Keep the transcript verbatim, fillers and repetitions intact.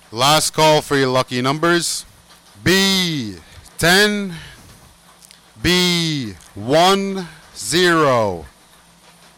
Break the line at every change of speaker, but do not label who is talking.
Last call for your lucky numbers. B ten, B one zero.